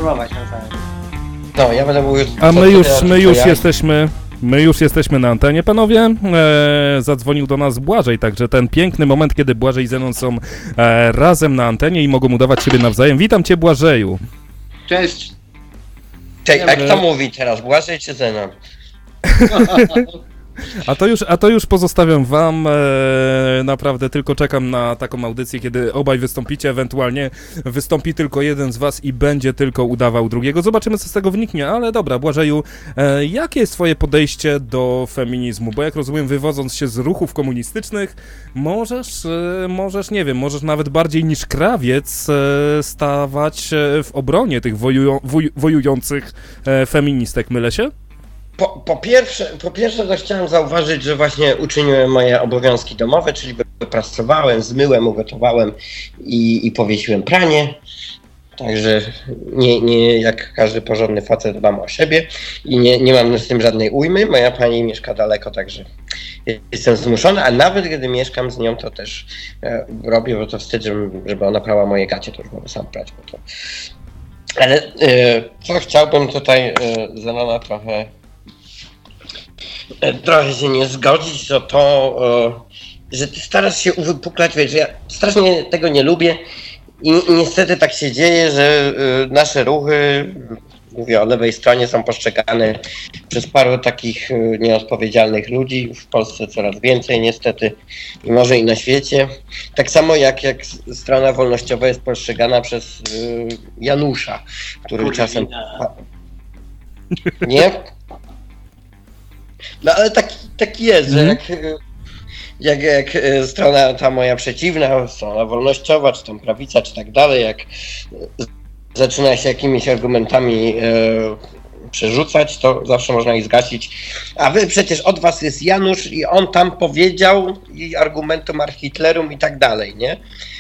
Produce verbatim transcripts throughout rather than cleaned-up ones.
informować na całym. No, ja będę mówił... A my już, my już jesteśmy... My już jesteśmy na antenie, panowie. E, zadzwonił do nas Błażej, także ten piękny moment, kiedy Błażej i Zenon są e, razem na antenie i mogą udawać siebie nawzajem. Witam cię, Błażeju. Cześć. Cześć, a kto mówi teraz, Błażej czy Zenon? A to już, a to już pozostawiam wam, e, naprawdę tylko czekam na taką audycję, kiedy obaj wystąpicie, ewentualnie wystąpi tylko jeden z was i będzie tylko udawał drugiego. Zobaczymy, co z tego wyniknie, ale dobra, Błażeju, e, jakie jest twoje podejście do feminizmu? Bo jak rozumiem, wywodząc się z ruchów komunistycznych, możesz, e, możesz, nie wiem, możesz nawet bardziej niż krawiec e, stawać w obronie tych wojują, woj, wojujących e, feministek, mylę się? Po, po, pierwsze, po pierwsze to chciałem zauważyć, że właśnie uczyniłem moje obowiązki domowe, czyli wypracowałem, zmyłem, ugotowałem i, i powiesiłem pranie. Także nie, nie jak każdy porządny facet dbam o siebie i nie, nie mam z tym żadnej ujmy. Moja pani mieszka daleko, także jestem zmuszony, a nawet gdy mieszkam z nią, to też e, robię, bo to wstyd, żeby, żeby ona prała moje gacie, to już mogę sam prać. Bo to... Ale e, co chciałbym tutaj e, Zenona trochę trochę się nie zgodzić, to to, że ty starasz się uwypuklać, wiesz, ja strasznie tego nie lubię i, i niestety tak się dzieje, że nasze ruchy, mówię o lewej stronie, są postrzegane przez paru takich nieodpowiedzialnych ludzi, w Polsce coraz więcej niestety i może i na świecie. Tak samo jak, jak strona wolnościowa jest postrzegana przez Janusza, który Kurwa. czasem... Nie? No ale taki, taki jest, mm. że jak, jak, jak strona ta moja przeciwna, strona wolnościowa, czy tam prawica, czy tak dalej, jak zaczyna się jakimiś argumentami e, przerzucać, to zawsze można ich zgasić. A wy przecież od was jest Janusz i on tam powiedział i argumentum ar Hitlerum i tak dalej, nie?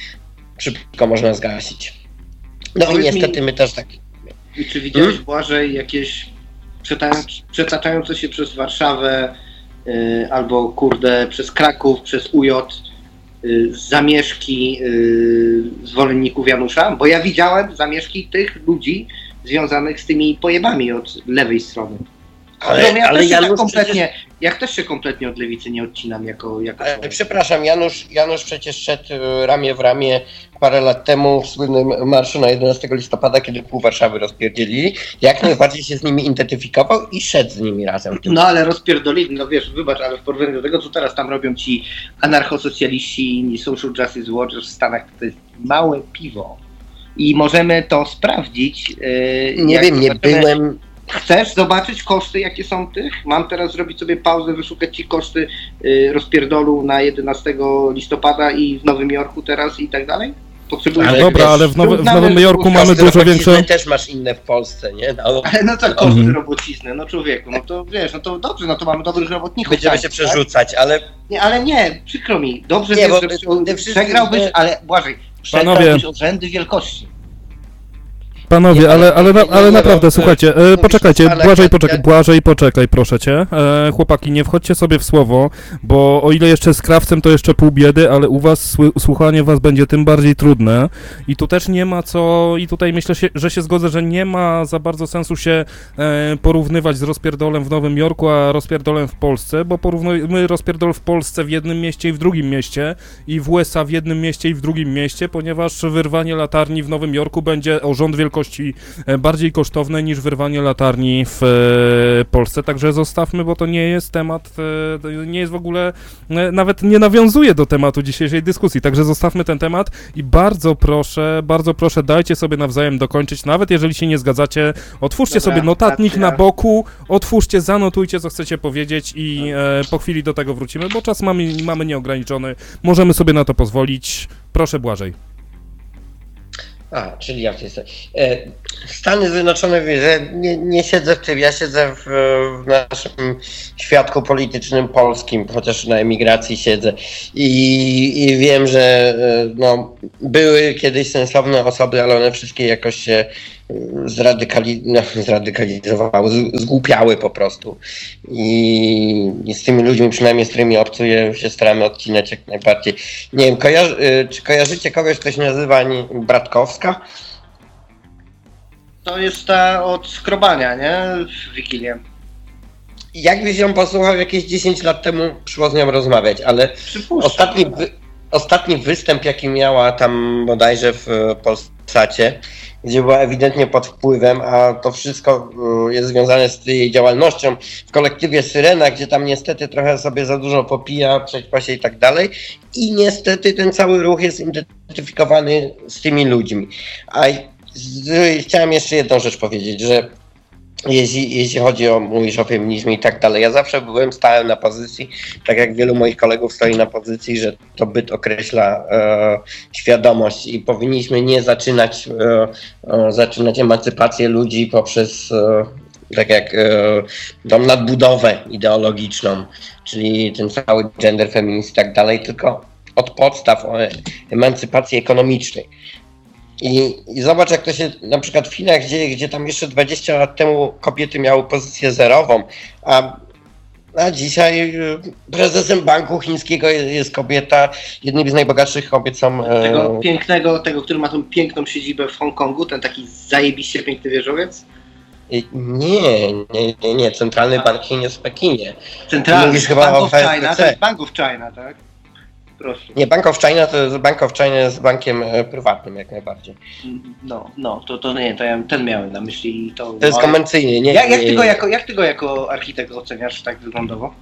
Szybko można zgasić. No i niestety mi, my też tak... I czy widziałeś, hmm? Błażej, jakieś przetaczające się przez Warszawę yy, albo kurde przez Kraków, przez U J yy, zamieszki yy, zwolenników Janusza? Bo ja widziałem zamieszki tych ludzi związanych z tymi pojebami od lewej strony. Ale, no, ja, ale też Janusz tak kompletnie, przecież... ja też się kompletnie od lewicy nie odcinam jako... jako ale, przepraszam, Janusz, Janusz przecież szedł ramię w ramię parę lat temu w słynnym marszu na jedenastego listopada, kiedy pół Warszawy rozpierdzielili. Jak najbardziej się z nimi identyfikował i szedł z nimi razem. No ale rozpierdolili, no wiesz, wybacz, ale w porównaniu do tego, co teraz tam robią ci anarchosocjaliści i Social Justice Warriors w Stanach, to jest małe piwo. I możemy to sprawdzić. Yy, nie wiem, nie zobaczymy... byłem... Chcesz zobaczyć koszty, jakie są tych? Mam teraz zrobić sobie pauzę, wyszukać ci koszty y, rozpierdolu na jedenastego listopada i w Nowym Jorku teraz i tak dalej? Potrzebujesz... Ale dobra, ale w, Nowy, w Nowym Jorku mamy dużo większe... też masz inne w Polsce, nie? No. Ale no to koszty mhm. robocizny, no człowieku, no to wiesz, no to dobrze, no to mamy dobrych robotników. Będziemy tak, się przerzucać, tak? ale... Nie, ale nie, przykro mi, dobrze nie, wiesz, że przegrałbyś, nie... ale Błażej, przegrałbyś od rzędy wielkości. Panowie, nie, ale, ale, ale, ale naprawdę, słuchajcie, e, poczekajcie, Błażej, poczekaj, Błażej, poczekaj, proszę cię. E, chłopaki, nie wchodźcie sobie w słowo, bo o ile jeszcze z krawcem to jeszcze pół biedy, ale u was słuchanie was będzie tym bardziej trudne i tu też nie ma co, i tutaj myślę, się, że się zgodzę, że nie ma za bardzo sensu się e, porównywać z rozpierdolem w Nowym Jorku, a rozpierdolem w Polsce, bo porównujemy rozpierdol w Polsce w jednym mieście i w drugim mieście i w U S A w jednym mieście i w drugim mieście, ponieważ wyrwanie latarni w Nowym Jorku będzie o rząd wielkości bardziej kosztowne niż wyrwanie latarni w Polsce, także zostawmy, bo to nie jest temat, nie jest w ogóle, nawet nie nawiązuje do tematu dzisiejszej dyskusji, także zostawmy ten temat i bardzo proszę, bardzo proszę, dajcie sobie nawzajem dokończyć, nawet jeżeli się nie zgadzacie, otwórzcie Dobra, sobie notatnik na boku, otwórzcie, zanotujcie, co chcecie powiedzieć i e, po chwili do tego wrócimy, bo czas mamy, mamy nieograniczony, możemy sobie na to pozwolić. Proszę, Błażej. A, czyli jak jesteś. Stany Zjednoczone, że nie, nie siedzę w tym, ja siedzę w, w naszym świadku politycznym polskim, chociaż na emigracji siedzę i, i wiem, że no, były kiedyś sensowne osoby, ale one wszystkie jakoś się zradykali, no, zradykalizowały, zgłupiały po prostu I, i z tymi ludźmi, przynajmniej z którymi obcuję, się staramy odcinać jak najbardziej. Nie wiem, kojarzy, czy kojarzycie kogoś, kto się nazywa Bratkowska? To jest ta od skrobania, nie? W Wigilię. Jakbyś ją posłuchał jakieś dziesięć lat temu, przyszło z nią rozmawiać, ale ostatni, wy, ostatni występ, jaki miała tam bodajże w Polsacie, gdzie była ewidentnie pod wpływem, a to wszystko jest związane z jej działalnością w kolektywie Syrena, gdzie tam niestety trochę sobie za dużo popija, przećpa się i tak dalej. I niestety ten cały ruch jest identyfikowany z tymi ludźmi. A z, chciałem jeszcze jedną rzecz powiedzieć, że Jeśli, jeśli chodzi o, mówisz o feminizmie i tak dalej, ja zawsze byłem, stałem na pozycji, tak jak wielu moich kolegów stoi na pozycji, że to byt określa e, świadomość i powinniśmy nie zaczynać, e, e, zaczynać emancypację ludzi poprzez e, tak jak e, tą nadbudowę ideologiczną, czyli ten cały gender, feminizm i tak dalej, tylko od podstaw o emancypacji ekonomicznej. I, I zobacz, jak to się na przykład w Chinach dzieje, gdzie tam jeszcze dwadzieścia lat temu kobiety miały pozycję zerową, a, a dzisiaj prezesem banku chińskiego jest, jest kobieta, jednymi z najbogatszych kobiet są... Tego e... pięknego, tego, który ma tą piękną siedzibę w Hongkongu, ten taki zajebiście piękny wieżowiec? Nie, nie, nie, nie. Centralny Bank Chin jest w Pekinie. Centralny Bank chyba of China, to jest Bank of China, tak? Proszę. Nie, Bank of China to jest Bank of China jest bankiem prywatnym jak najbardziej. No, no, to, to nie, to ja ten miałem na myśli. To, to jest komercyjnie, nie? Jak, jak, ty go jako, jak ty go jako architekt oceniasz tak wyglądowo?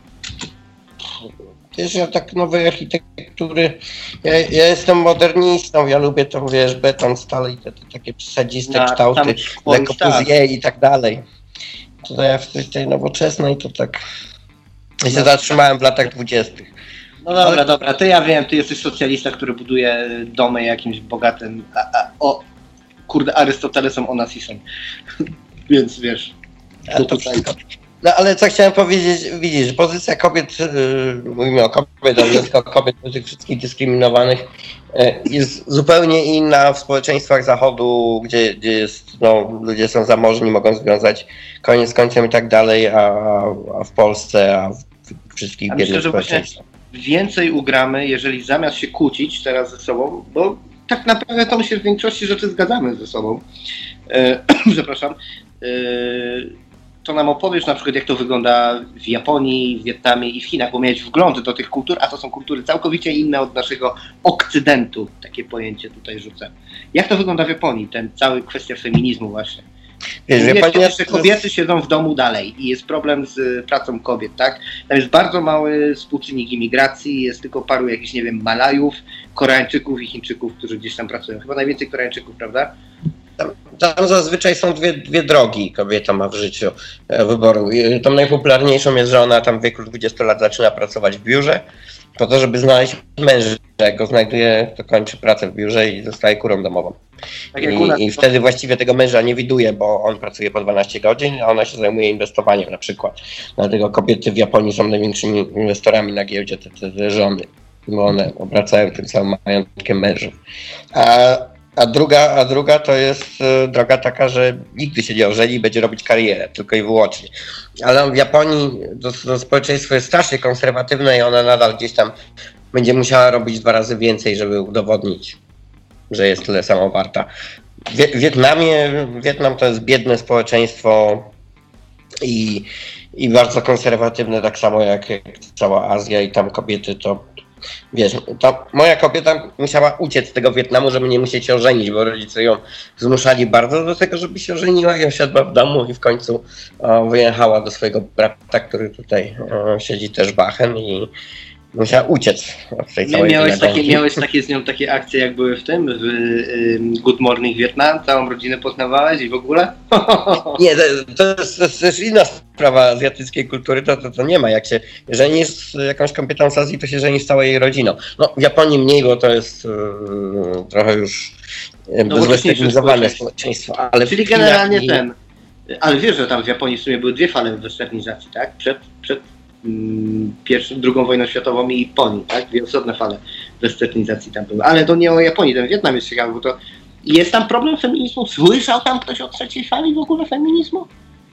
Wiesz, ja tak nowej architektury, ja, ja jestem modernistą, ja lubię to, wiesz, beton, stal i te, te takie przesadziste no, kształty, lekko Puzier i tak dalej. To ja w tej, tej nowoczesnej to tak, ja się no. zatrzymałem w latach dwudziestych. No dobra, ale... dobra, ty ja wiem, ty jesteś socjalista, który buduje domy jakimś bogatym, a, a, o, kurde, Arystotelesem Onassisem, więc wiesz, to tutaj... No ale co chciałem powiedzieć, widzisz, pozycja kobiet, yy, mówimy o kobiet, ale nie tylko o kobiet, o tych wszystkich dyskryminowanych, yy, jest zupełnie inna w społeczeństwach zachodu, gdzie, gdzie jest, no, ludzie są zamożni, mogą związać koniec z końcem i tak dalej, a, a w Polsce, a w wszystkich biednych społeczeństwach. Więcej ugramy, jeżeli zamiast się kłócić teraz ze sobą, bo tak naprawdę to my się w większości rzeczy zgadzamy ze sobą, e, przepraszam, e, to nam opowiesz na przykład, jak to wygląda w Japonii, w Wietnamie i w Chinach, bo miałeś wgląd do tych kultur, a to są kultury całkowicie inne od naszego okcydentu, takie pojęcie tutaj rzucę. Jak to wygląda w Japonii, ten cały kwestia feminizmu właśnie? Wiesz, Japonia... że kobiety siedzą w domu dalej i jest problem z pracą kobiet, tak? Tam jest bardzo mały współczynnik imigracji, jest tylko paru jakichś, nie wiem, Malajów, Koreańczyków i Chińczyków, którzy gdzieś tam pracują. Chyba najwięcej Koreańczyków, prawda? Tam, tam zazwyczaj są dwie, dwie drogi kobieta ma w życiu e, wyboru. Tą najpopularniejszą jest, że ona tam w wieku dwudziestu lat zaczyna pracować w biurze, po to, żeby znaleźć męża. Jak go znajduje, to kończy pracę w biurze i zostaje kurą domową. Tak I, nas, I wtedy właściwie tego męża nie widuje, bo on pracuje po dwanaście godzin, a ona się zajmuje inwestowaniem na przykład. Dlatego kobiety w Japonii są największymi inwestorami na giełdzie, te, te, te żony, bo one obracają tym całym majątkiem mężów. A, a, druga, a druga to jest y, droga taka, że nigdy się nie ożeni i będzie robić karierę, tylko i wyłącznie. Ale w Japonii to, to społeczeństwo jest strasznie konserwatywne i ona nadal gdzieś tam będzie musiała robić dwa razy więcej, żeby udowodnić, że jest tyle samo warta. W Wietnamie, Wietnam to jest biedne społeczeństwo i, i bardzo konserwatywne, tak samo jak, jak cała Azja i tam kobiety to, wiesz, to moja kobieta musiała uciec z tego Wietnamu, żeby nie musieć się ożenić, bo rodzice ją zmuszali bardzo do tego, żeby się ożeniła i osiadła w domu i w końcu o, wyjechała do swojego brata, który tutaj o, siedzi też Bachem i musiała uciec od tej całej miałeś takie, miałeś takie z nią takie akcje, jak były w tym, w y, Good Morning Vietnam, całą rodzinę poznawałeś i w ogóle? Nie, to, to, jest, to jest też inna sprawa azjatyckiej kultury, to, to, to nie ma. Jak się żenisz z jakąś kobietą z Azji, to się żeni z całą jej rodziną. No w Japonii mniej, bo to jest yy, trochę już no, bezwesternizowane społeczeństwo. Ale czyli generalnie i... ten, ale wiesz, że tam w Japonii w sumie były dwie fale westernizacji, tak? Przed, przed Pierwszą, drugą wojną światową i Japonii, tak? Dwie osobne fale westernizacji tam były. Ale to nie o Japonii, ten Wietnam jest ciekawy, bo to jest tam problem feminizmu? Słyszał tam ktoś o trzeciej fali w ogóle feminizmu?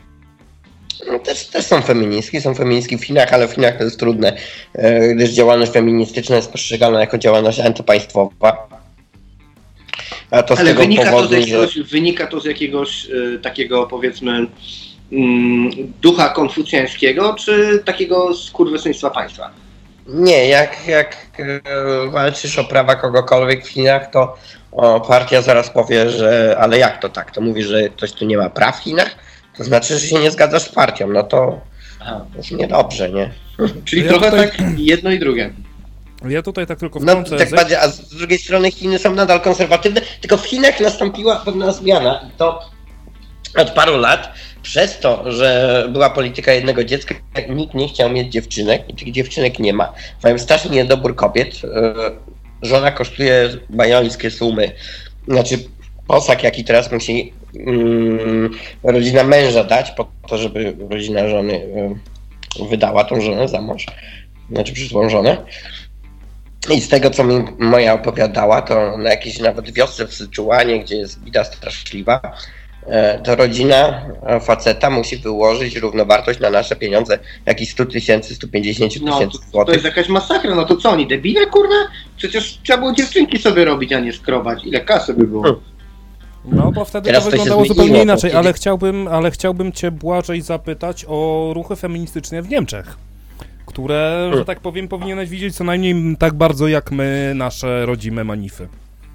No też, też są feministki, są feministki w Chinach, ale w Chinach to jest trudne, gdyż działalność feministyczna jest postrzegana jako działalność antypaństwowa. A to z Ale tego wynika, powodu, to z jakiegoś, że... wynika to z jakiegoś y, takiego, powiedzmy, mm, ducha konfucjańskiego, czy takiego skurwysyństwa państwa? Nie, jak, jak e, walczysz o prawa kogokolwiek w Chinach, to o, partia zaraz powie, że ale jak to tak? To mówi, że ktoś tu nie ma praw w Chinach? To znaczy, że się nie zgadzasz z partią, no to Aha. jest niedobrze, nie? Czyli Ja trochę tutaj- tak jedno i drugie. Ja tutaj tak tylko No wtrącę. tak ze- bardziej, a z drugiej strony Chiny są nadal konserwatywne, tylko w Chinach nastąpiła pewna zmiana i to od paru lat przez to, że była polityka jednego dziecka, nikt nie chciał mieć dziewczynek i tych dziewczynek nie ma. Mają straszny niedobór kobiet. Żona kosztuje bajońskie sumy. Znaczy posag, jaki teraz musi mm, rodzina męża dać po to, żeby rodzina żony y, wydała tą żonę za mąż. Znaczy przyszłą żonę. I z tego, co mi moja opowiadała, to na jakiejś nawet wiosce w Syczuanie, gdzie jest bida straszliwa, to rodzina faceta musi wyłożyć równowartość na nasze pieniądze jakieś sto tysięcy, sto pięćdziesiąt No, tysięcy to, to złotych. jest jakaś masakra, no to co oni, debile kurwa? Przecież trzeba było dziewczynki sobie robić, a nie skrobać. Ile kasy by było? Hmm. No bo wtedy Teraz to to się wyglądało zmieniło, zupełnie bo inaczej, kiedy- ale chciałbym, ale chciałbym cię Błażej zapytać o ruchy feministyczne w Niemczech, które, że tak powiem, powinieneś widzieć co najmniej tak bardzo jak my nasze rodzime manify.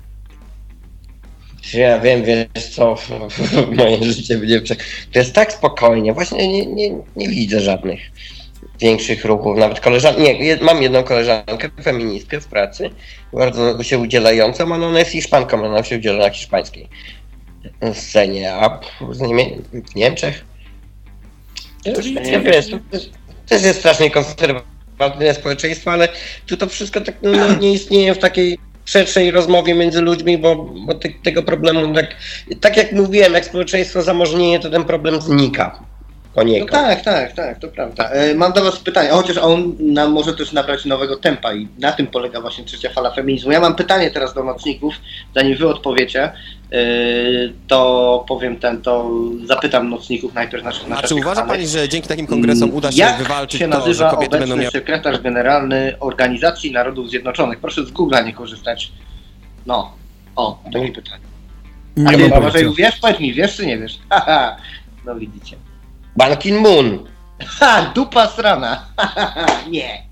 Ja wiem, wiesz co, moje życie w Niemczech to jest tak spokojnie, właśnie nie, nie, nie widzę żadnych większych ruchów, nawet koleżanki, nie, jed, mam jedną koleżankę, feministkę w pracy, bardzo się udzielającą, ale ona jest Hiszpanką, ona się udziela na hiszpańskiej scenie, a w, Niemie- w Niemczech to Czyli- już, ja wiesz, to też, też jest strasznie konserwatywne społeczeństwo, ale tu to wszystko tak no, nie istnieje w takiej szerszej rozmowie między ludźmi, bo, bo te, tego problemu, tak, tak jak mówiłem, jak społeczeństwo zamożnieje, to ten problem znika No poniekąd. tak, tak, tak, to prawda. E, mam do was pytanie, a chociaż on nam może też nabrać nowego tempa i na tym polega właśnie trzecia fala feminizmu. Ja mam pytanie teraz do nocników, zanim wy odpowiecie, e, to powiem ten, to zapytam nocników najpierw naszych A naszych czy uważa fanek. pani, że dzięki takim kongresom uda się Jak wywalczyć się to, że nazywa kobiety będą obecny miały... sekretarz generalny Organizacji Narodów Zjednoczonych? Proszę z Google'a nie korzystać. No, o, takie pytanie. A Nie ty, mam może pojęcia. wiesz? Powiedz mi, wiesz czy nie wiesz? Haha, no widzicie. Ban Ki-moon. Ha, dupa strana. Nie.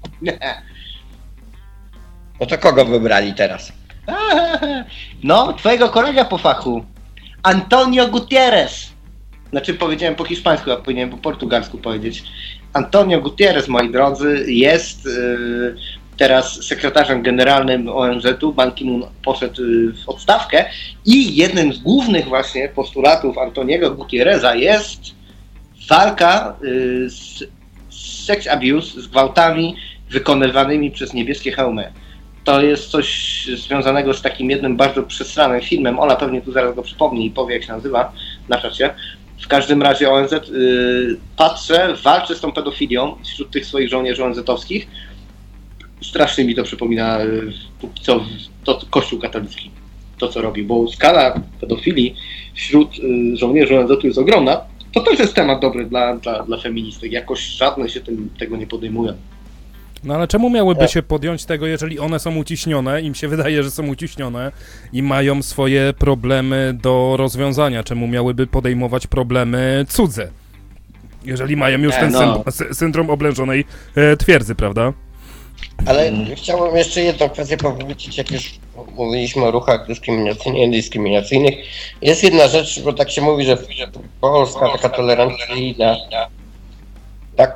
No to kogo wybrali teraz? No, twojego kolega po fachu. Antonio Gutierrez. Znaczy powiedziałem po hiszpańsku, a powinienem po portugalsku powiedzieć. Antonio Gutierrez, moi drodzy, jest yy, teraz sekretarzem generalnym O N Z-u. Ban Ki-moon poszedł yy, w odstawkę i jednym z głównych właśnie postulatów Antoniego Gutierreza jest walka yy, z sex abuse, z gwałtami wykonywanymi przez niebieskie hełmy. To jest coś związanego z takim jednym bardzo przesranym filmem. Ola pewnie tu zaraz go przypomni i powie, jak się nazywa na czacie. W każdym razie O N Z yy, patrzę, walczy z tą pedofilią wśród tych swoich żołnierzy O N Z-owskich. Strasznie mi to przypomina yy, póki co to Kościół katolicki. To co robi, bo skala pedofilii wśród yy, żołnierzy O N Z-u jest ogromna. To też jest temat dobry dla, dla, dla feministek. Jakoś żadne się tym, tego nie podejmują. No ale czemu miałyby się podjąć tego, jeżeli one są uciśnione, im się wydaje, że są uciśnione i mają swoje problemy do rozwiązania? Czemu miałyby podejmować problemy cudze? Jeżeli mają już E, ten no. syn- syndrom oblężonej e, twierdzy, prawda? Ale chciałem jeszcze jedną kwestię powiedzieć, jak już mówiliśmy o ruchach dyskryminacyjnych, dyskryminacyjnych. Jest jedna rzecz, bo tak się mówi, że Polska taka tolerancyjna. Tak,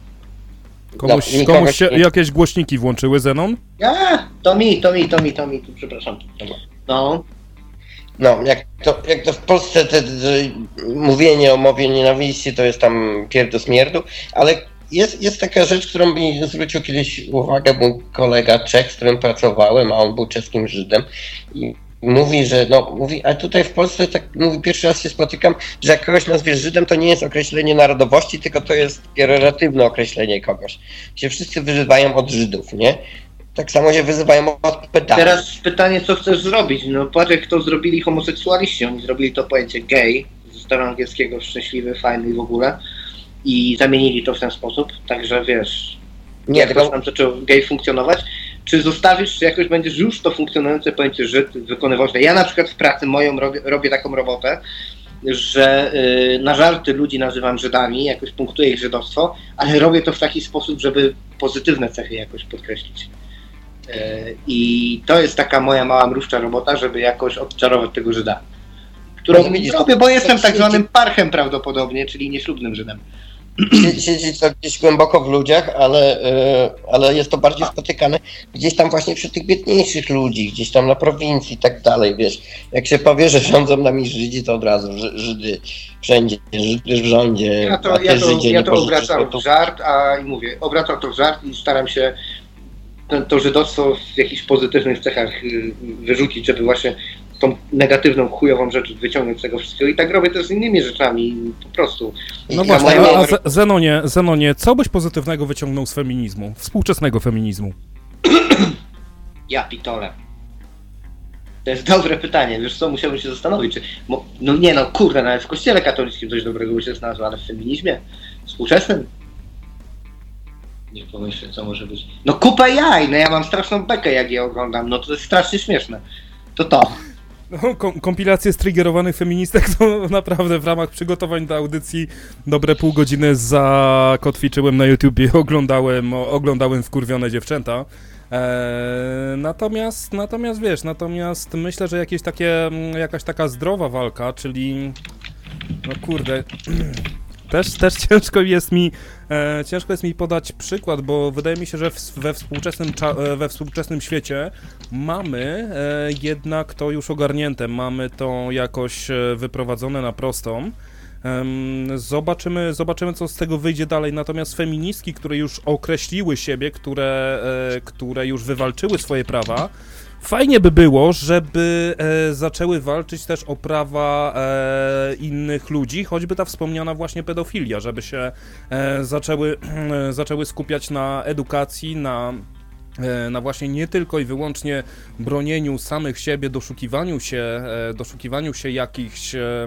Komuś, No, nikogo komuś się nie- jakieś głośniki włączyły, Zenon? A, to mi, to mi, to mi, to mi, tu przepraszam. No, no, jak to, jak to w Polsce te, te, mówienie o mowie nienawiści to jest tam pierdu smierdu, ale jest, jest taka rzecz, którą mi zwrócił kiedyś uwagę mój kolega Czech, z którym pracowałem, a on był czeskim Żydem i mówi, że no, mówi, a tutaj w Polsce tak mówi, pierwszy raz się spotykam, że jak kogoś nazwiesz Żydem, to nie jest określenie narodowości, tylko to jest pejoratywne określenie kogoś. Się wszyscy wyzywają od Żydów, nie? Tak samo się wyzywają od pedałów. teraz pytanie, co chcesz zrobić? No patrz, jak to zrobili homoseksualiści. Oni zrobili to pojęcie gay, ze staroangielskiego szczęśliwy, fajny i w ogóle. I zamienili to w ten sposób. Także wiesz, Nie, jak tylko to tam zaczął gay funkcjonować. czy zostawisz, czy jakoś będziesz już to funkcjonujące pojęcie Żyd wykonywał źle. Ja na przykład w pracy moją robię, robię taką robotę, że y, na żarty ludzi nazywam Żydami, jakoś punktuję ich żydostwo, ale robię to w taki sposób, żeby pozytywne cechy jakoś podkreślić. Y, I to jest taka moja mała mrówcza robota, żeby jakoś odczarować tego Żyda. Którą widzisz, robię, bo jestem tak siedzi- zwanym parchem prawdopodobnie, czyli nieślubnym Żydem. Sie- Siedzi to gdzieś głęboko w ludziach, ale, y, ale jest to bardziej spotykane gdzieś tam właśnie wśród tych biedniejszych ludzi, gdzieś tam na prowincji i tak dalej, wiesz. Jak się powie, że rządzą nami Żydzi, to od razu Ży- Żydy wszędzie, Żydy w rządzie, Ja a to, te ja to, Żydzie ja nie to pożyczy obracam w złotów. żart, a i mówię, obracam to w żart i staram się to, to żydostwo w jakichś pozytywnych cechach y, wyrzucić, żeby właśnie tą negatywną, chujową rzecz wyciągnąć z tego wszystkiego. I tak robię też z innymi rzeczami, po prostu. No I- właśnie, moja a, a mama- Ze- Zenonie, Zenonie, co byś pozytywnego wyciągnął z feminizmu? Współczesnego feminizmu? Ja pitole. To jest dobre pytanie, wiesz co, musiałbym się zastanowić, czy... Mo, no nie no, kurde, nawet w kościele katolickim coś dobrego by się znalazło, ale w feminizmie współczesnym? Nie pomyślę, co może być. No kupę jaj, no ja mam straszną bekę, jak je oglądam, no to jest strasznie śmieszne. To to. No, kom- kompilacje striggerowanych feministek to naprawdę w ramach przygotowań do audycji dobre pół godziny zakotwiczyłem na YouTubie, oglądałem, o- oglądałem wkurwione dziewczęta. Eee, natomiast, natomiast wiesz, natomiast myślę, że jakieś takie, mm, jakaś taka zdrowa walka, czyli no kurde, też, też ciężko jest mi e, ciężko jest mi podać przykład, bo wydaje mi się, że w, we, współczesnym cza- e, we współczesnym świecie mamy e, jednak to już ogarnięte, mamy to jakoś e, wyprowadzone na prostą. Em, Zobaczymy, zobaczymy, co z tego wyjdzie dalej. Natomiast feministki, które już określiły siebie, które, e, które już wywalczyły swoje prawa, fajnie by było, żeby e, zaczęły walczyć też o prawa e, innych ludzi, choćby ta wspomniana właśnie pedofilia, żeby się e, zaczęły, e, zaczęły skupiać na edukacji, na e, na właśnie nie tylko i wyłącznie bronieniu samych siebie, doszukiwaniu się, e, doszukiwaniu się jakichś em,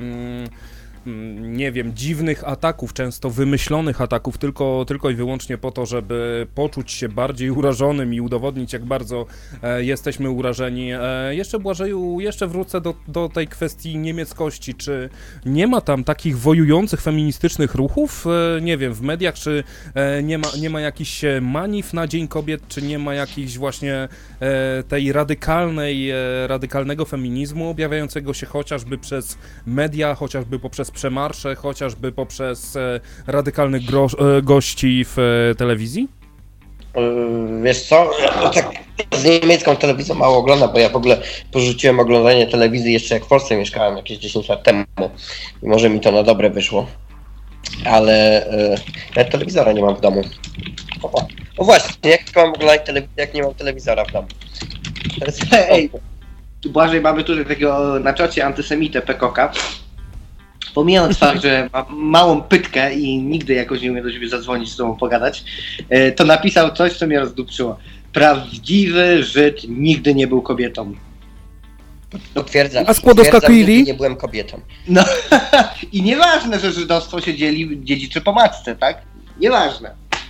nie wiem, dziwnych ataków, często wymyślonych ataków, tylko, tylko i wyłącznie po to, żeby poczuć się bardziej urażonym i udowodnić, jak bardzo e, jesteśmy urażeni. E, jeszcze, Błażeju, jeszcze wrócę do, do tej kwestii niemieckości. Czy nie ma tam takich wojujących feministycznych ruchów? E, nie wiem, w mediach, czy e, nie ma, nie ma jakichś manif na Dzień Kobiet, czy nie ma jakichś właśnie e, tej radykalnej, e, radykalnego feminizmu, objawiającego się chociażby przez media, chociażby poprzez przemarsze, chociażby poprzez e, radykalnych gro- e, gości w e, telewizji? Yy, Wiesz co, ja tak z niemiecką telewizją mało oglądam, bo ja w ogóle porzuciłem oglądanie telewizji jeszcze jak w Polsce mieszkałem jakieś dziesięć lat temu i może mi to na dobre wyszło, ale yy, nawet telewizora nie mam w domu. O, o właśnie, jak mam oglądać telewizję, jak nie mam telewizora w domu? To jest... Ej, Błażej, mamy tutaj takiego na czacie antysemitę Pekoka. Pomijając fakt, że ma małą pytkę i nigdy jakoś nie umie do siebie zadzwonić, z tobą pogadać, e, to napisał coś, co mnie rozdupczyło. Prawdziwy Żyd nigdy nie był kobietą. Potwierdzam. A Skłodowska Potwierdzam, Query? nigdy nie byłem kobietą. No i nieważne, że żydostwo się dzieli, dziedziczy po matce, tak? Nieważne.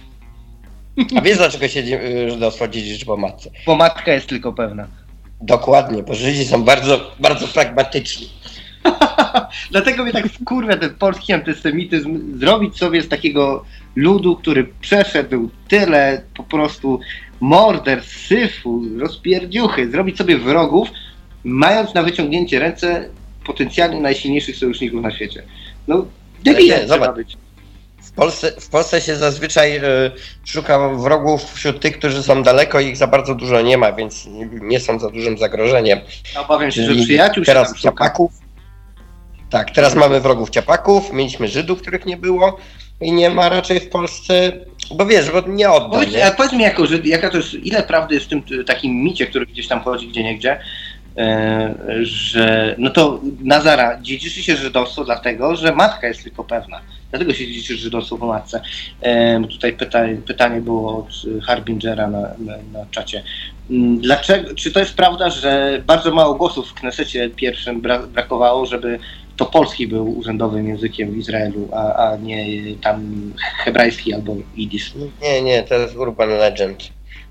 A wiesz dlaczego się dzie- żydostwo dziedziczy po matce? Bo matka jest tylko pewna. Dokładnie, bo Żydzi są bardzo, bardzo pragmatyczni. Dlatego mnie tak wkurwia ten polski antysemityzm, zrobić sobie z takiego ludu, który przeszedł tyle po prostu morderstw, syfu, rozpierdziuchy, zrobić sobie wrogów, mając na wyciągnięcie ręce potencjalnie najsilniejszych sojuszników na świecie. No, debilem Nie, trzeba zobacz. być. W Polsce, w Polsce się zazwyczaj y, szuka wrogów wśród tych, którzy są daleko i ich za bardzo dużo nie ma, więc nie, nie są za dużym zagrożeniem. Obawiam się, że Czyli przyjaciół się teraz tam szuka. ciapaków. Tak, teraz mamy wrogów ciapaków, mieliśmy Żydów, których nie było i nie ma raczej w Polsce, bo wiesz, bo nie odda, Powiedz, nie? a powiedz mi, jako Żyd, jaka to jest, ile prawdy jest w tym y, takim micie, który gdzieś tam chodzi, gdzie niegdzie, e, że no to Nazara, dziedziczy się żydostwo dlatego, że matka jest tylko pewna. Dlatego się dziedziczy żydostwo po matce. E, tutaj pyta, pytanie było od Harbingera na, na, na czacie. Mm, Dlaczego, czy to jest prawda, że bardzo mało głosów w Knesecie pierwszym bra, brakowało, żeby to polski był urzędowym językiem w Izraelu, a, a nie tam hebrajski albo jidysz? Nie, nie, to jest urban legend.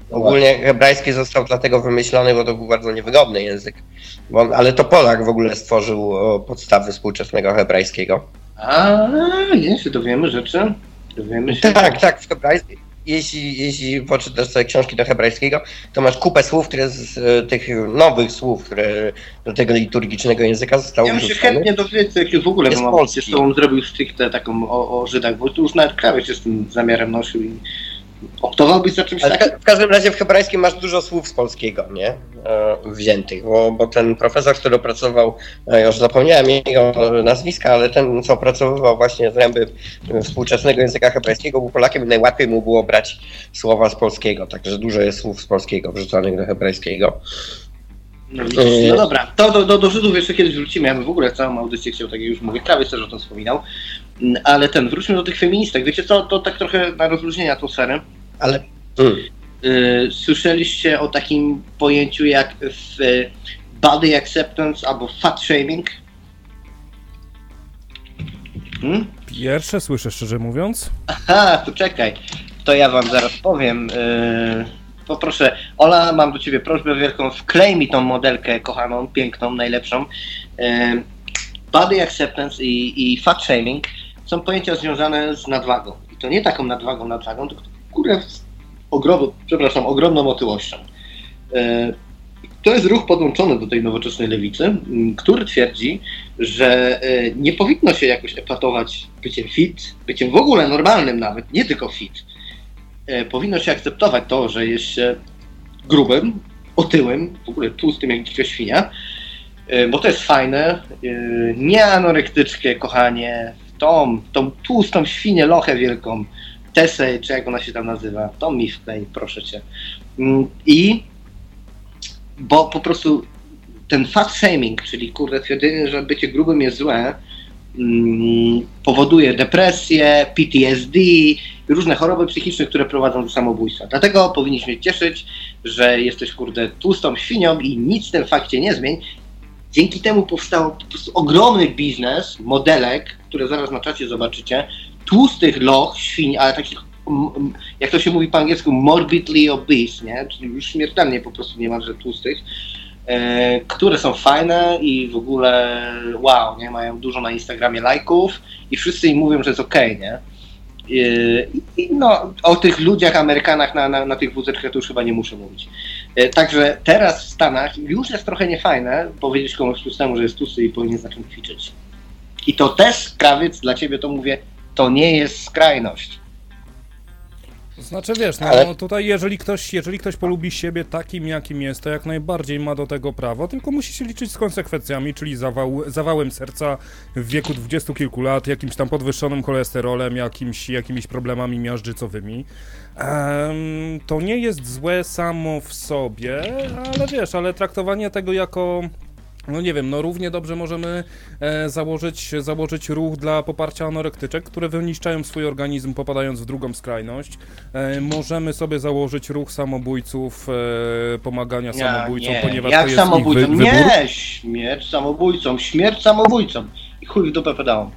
Ogólnie hebrajski został dlatego wymyślony, bo to był bardzo niewygodny język. Bo, ale to Polak w ogóle stworzył o, podstawy współczesnego hebrajskiego. A, nie, się dowiemy rzeczy. Dowiemy się. Tak, tak, w hebrajskim. Jeśli, jeśli poczytasz sobie książki do hebrajskiego, to masz kupę słów, które z e, tych nowych słów, które do tego liturgicznego języka zostały Ja bym się wrzucone. chętnie dowiedział, jak w ogóle Jest bym polski. z tobą zrobił stricte taką o, o Żydach, bo tu już nawet krawiec się z tym zamiarem nosił i optowałbyś za czymś Ale takim? w każdym razie w hebrajskim masz dużo słów z polskiego, nie? E, wziętych, bo, bo ten profesor, który opracował, e, już zapomniałem jego nazwiska, ale ten, co opracowywał właśnie zręby współczesnego języka hebrajskiego, był Polakiem i najłatwiej mu było brać słowa z polskiego, także dużo jest słów z polskiego wrzuconych do hebrajskiego. No, widzisz, no dobra, to do, do, do Żydów jeszcze kiedyś wrócimy, ja bym w ogóle całą audycję chciał, tak jak już mówię, krawiec też o tym wspominał, ale ten, wróćmy do tych feministek, wiecie co, to tak trochę na rozluźnienie atmosfery. Ale... Mm. Yy, słyszeliście o takim pojęciu jak w, y, body acceptance albo fat shaming? Hmm? Pierwsze słyszę, szczerze mówiąc. Aha, to czekaj, to ja wam zaraz powiem. Yy, poproszę, Ola, mam do ciebie prośbę wielką, wklej mi tą modelkę kochaną, piękną, najlepszą. Yy, body acceptance i, i fat shaming są pojęcia związane z nadwagą. I to nie taką nadwagą, nadwagą, tylko kurę ogromną, przepraszam, ogromną otyłością. Yy, to jest ruch podłączony do tej nowoczesnej lewicy, który twierdzi, że nie powinno się jakoś epatować byciem fit, byciem w ogóle normalnym nawet, nie tylko fit. Powinno się akceptować to, że jest się grubym, otyłym, w ogóle tłustym jak dzika świnia, bo to jest fajne, nie anorektyczkę, kochanie, tą, tą tłustą świnię, lochę wielką, Tesę, czy jak ona się tam nazywa, tą mi wklej, proszę cię. I bo po prostu ten fat shaming, czyli kurde twierdzenie, że bycie grubym jest złe, mm, powoduje depresję, P T S D i różne choroby psychiczne, które prowadzą do samobójstwa. Dlatego powinniśmy się cieszyć, że jesteś kurde tłustą świnią i nic w tym fakcie nie zmień. Dzięki temu powstał po prostu ogromny biznes modelek, które zaraz na czacie zobaczycie, tłustych loch, świń, ale takich, jak to się mówi po angielsku, morbidly obese, nie? Czyli już śmiertelnie po prostu niemalże tłustych, e, które są fajne i w ogóle wow, nie? Mają dużo na Instagramie lajków i wszyscy im mówią, że jest okej, nie? I, i no, o tych ludziach, Amerykanach na, na, na tych wózeczkach to już chyba nie muszę mówić. E, także teraz w Stanach już jest trochę niefajne powiedzieć komuś tłustemu, że jest tłusty i powinien zacząć ćwiczyć. I to też, krawiec, dla ciebie to mówię, to nie jest skrajność. Znaczy wiesz, no Ale- tutaj jeżeli ktoś, jeżeli ktoś polubi siebie takim jakim jest, to jak najbardziej ma do tego prawo, tylko musi się liczyć z konsekwencjami, czyli zawał, zawałem serca w wieku dwudziestu kilku lat, jakimś tam podwyższonym cholesterolem, jakimś, jakimiś problemami miażdżycowymi. Um, to nie jest złe samo w sobie, ale wiesz, ale traktowanie tego jako... No nie wiem, no równie dobrze możemy e, założyć, założyć ruch dla poparcia anorektyczek, które wyniszczają swój organizm, popadając w drugą skrajność. E, możemy sobie założyć ruch samobójców, e, pomagania Nie, samobójcom, nie. ponieważ Jak to jest ich wy, samobójcom? wybór. Nie, śmierć samobójcom, śmierć samobójcom. I chuj w dupę pedałom.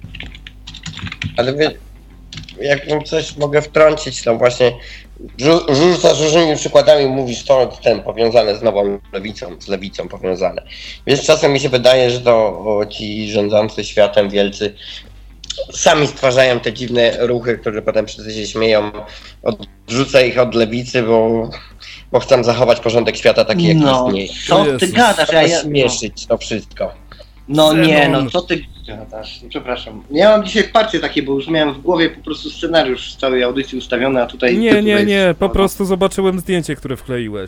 Ale wie, jak coś mogę wtrącić, to właśnie rzu- rzucasz różnymi przykładami, mówisz to, ten powiązane z nową lewicą, z lewicą powiązane. Więc czasem mi się wydaje, że to o, ci rządzący światem wielcy sami stwarzają te dziwne ruchy, które potem wszyscy się śmieją. Odrzucę ich od lewicy, bo, bo chcą zachować porządek świata taki, jaki No, istnieje. co ty Jezus. gadasz? Ja, ja, no, Śmieszyć to wszystko. no nie, Zenon. no co ty gadasz? Przepraszam. Ja mam dzisiaj parcie takie, bo już miałem w głowie po prostu scenariusz z całej audycji ustawiony, a tutaj... Nie, tytuł nie, jest- nie, po no, prostu zobaczyłem zdjęcie, które wkleiłeś.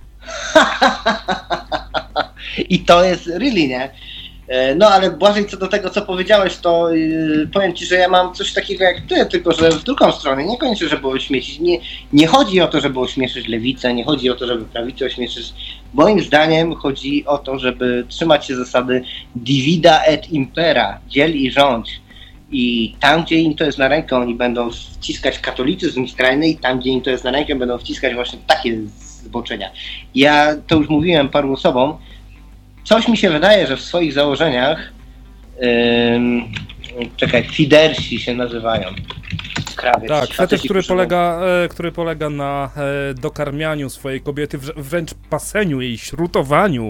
I to jest really, nie? E, No ale Błażej, co do tego, co powiedziałeś, to yy, powiem ci, że ja mam coś takiego jak ty, tylko że w drugą stronę. Niekoniecznie, żeby ośmieszyć. Nie, nie chodzi o to, żeby ośmieszyć lewicę, nie chodzi o to, żeby prawicę ośmieszyć. Moim zdaniem chodzi o to, żeby trzymać się zasady divida et impera, dziel i rządź. I tam, gdzie im to jest na rękę, oni będą wciskać katolicyzm skrajny i tam, gdzie im to jest na rękę, będą wciskać właśnie takie zboczenia. Ja to już mówiłem paru osobom. Coś mi się wydaje, że w swoich założeniach, ym, czekaj, Fidersi się nazywają. krawiec. Tak, Faceci, fetysz, który którzy polega, e, który polega na e, dokarmianiu swojej kobiety, wrze- wręcz paseniu jej, śrutowaniu.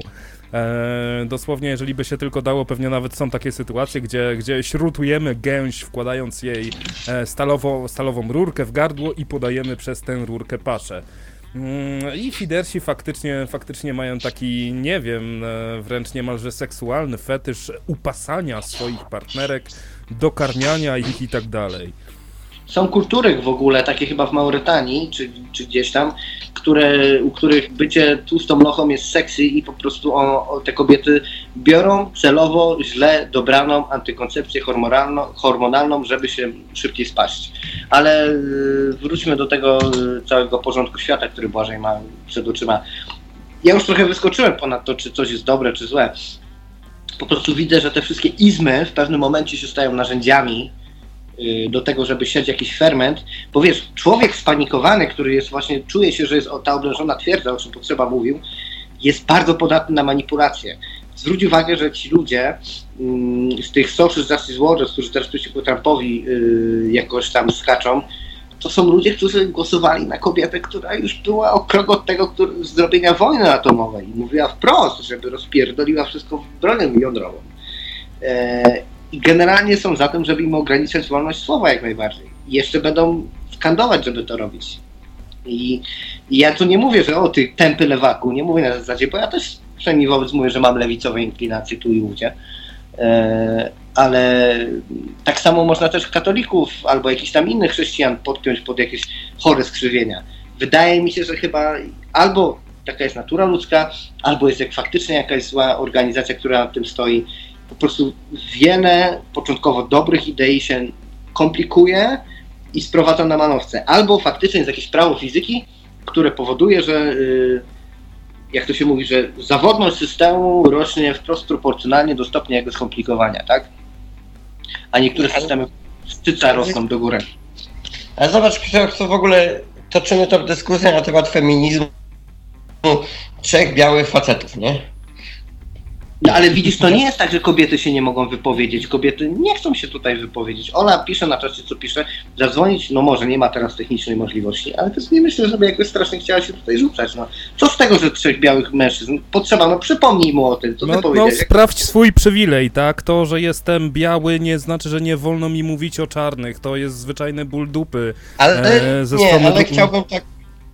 E, dosłownie, jeżeli by się tylko dało, pewnie nawet są takie sytuacje, gdzie, gdzie śrutujemy gęś, wkładając jej e, stalowo, stalową rurkę w gardło i podajemy przez tę rurkę paszę. Mm, I fidersi faktycznie, faktycznie mają taki, nie wiem, e, wręcz niemalże seksualny fetysz upasania swoich partnerek, dokarmiania ich i tak dalej. Są kultury w ogóle, takie chyba w Mauretanii, czy, czy gdzieś tam, które, u których bycie tłustą lochą jest sexy i po prostu o, o te kobiety biorą celowo źle dobraną antykoncepcję hormonalną, hormonalną, żeby się szybciej spaść. Ale y, wróćmy do tego y, całego porządku świata, który Błażej ma przed oczyma. Ja już trochę wyskoczyłem ponad to, czy coś jest dobre, czy złe. Po prostu widzę, że te wszystkie izmy w pewnym momencie się stają narzędziami do tego, żeby siać jakiś ferment, bo wiesz, człowiek spanikowany, który jest właśnie, czuje się, że jest ta oblężona twierdza, o czym Potrzeba mówił, jest bardzo podatny na manipulacje. Zwróć uwagę, że ci ludzie mm, z tych Social Justice Warriors, którzy teraz przeciwko Trumpowi yy, jakoś tam skaczą, to są ludzie, którzy głosowali na kobietę, która już była o krok od tego który, zrobienia wojny atomowej i mówiła wprost, żeby rozpierdoliła wszystko w bronię jądrową. E, I generalnie są za tym, żeby im ograniczać wolność słowa jak najbardziej. I jeszcze będą skandować, żeby to robić. I, i ja tu nie mówię, że o ty tępy lewaku, nie mówię na zasadzie, bo ja też przynajmniej wobec mówię, że mam lewicowe inklinacje tu i ówdzie. E, ale tak samo można też katolików albo jakichś tam innych chrześcijan podpiąć pod jakieś chore skrzywienia. Wydaje mi się, że chyba albo taka jest natura ludzka, albo jest jak faktycznie jakaś zła organizacja, która na tym stoi. Po prostu wiele początkowo dobrych idei się komplikuje i sprowadza na manowce. Albo faktycznie jest jakieś prawo fizyki, które powoduje, że yy, jak to się mówi, że zawodność systemu rośnie wprost proporcjonalnie do stopnia jego skomplikowania, tak? A niektóre systemy sztyca rosną do góry. Ale zobacz, Krzysztof, co w ogóle toczymy tą dyskusję na temat feminizmu trzech białych facetów, nie? No ale widzisz, to nie jest tak, że kobiety się nie mogą wypowiedzieć. Kobiety nie chcą się tutaj wypowiedzieć. Ola pisze na czacie, co pisze. Zadzwonić, no może nie ma teraz technicznej możliwości, ale też nie myślę, żeby jakoś strasznie chciała się tutaj rzucać. No. Co z tego, że trzech białych mężczyzn? Potrzeba, no przypomnij mu o tym, co ty No, powiedziałeś. no sprawdź swój przywilej, tak? To, że jestem biały nie znaczy, że nie wolno mi mówić o czarnych. To jest zwyczajny ból dupy. Ale e, ze nie, strony ale du- chciałbym tak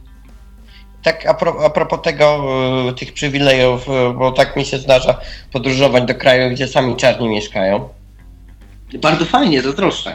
Tak a, pro, a propos tego, y, tych przywilejów, y, bo tak mi się zdarza podróżować do kraju, gdzie sami czarni mieszkają. Bardzo fajnie, zazdroszczę.